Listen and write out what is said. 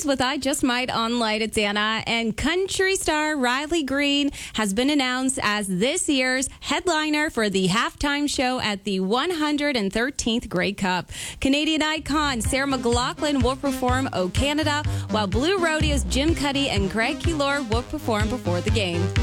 News with I Just Might on Light. It's Anna. And country star Riley Green has been announced as this year's headliner for the halftime show at the 113th Grey Cup. Canadian icon Sarah McLachlan will perform O Canada, while Blue Rodeo's Jim Cuddy and Greg Keillor will perform before the game.